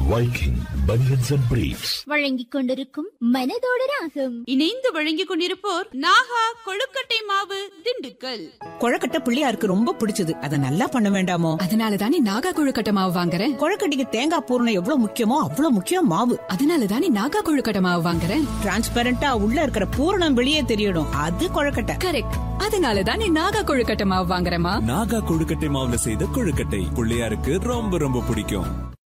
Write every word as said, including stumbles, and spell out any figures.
Viking banians and briefs வழங்கிக் கொண்டிருக்கும் மனதோடு ராகம். இணைந்து வழங்கிக் கொண்டிருப்போர் நாகா கொழுக்கட்டை மாவு, திண்டுக்கல். கொழுக்கட்டை பிள்ளையாருக்கு ரொம்ப பிடிச்சது, அதை நல்லா பண்ண வேண்டாமோ? அதனால தானே நாகா கொழுக்கட்டை மாவு வாங்குறேன். கொழுக்கட்டைக்கு தேங்காய் பூரணம் எவ்வளவு முக்கியமோ அவ்வளவு முக்கியம் மாவு. அதனால தானே நாகா கொழுக்கட்டை மாவு வாங்குறேன். டிரான்ஸ்பரண்டா உள்ள இருக்கிற பூரணம் வெளியே தெரியணும், அது கொழுக்கட்டை. கரெக்ட். அதனால தானே நாகா கொழுக்கட்டை மாவு வாங்குறேமா. நாகா கொழுக்கட்டை மாவுல செய்த கொழுக்கட்டை பிள்ளையாருக்கு ரொம்ப ரொம்ப பிடிக்கும்.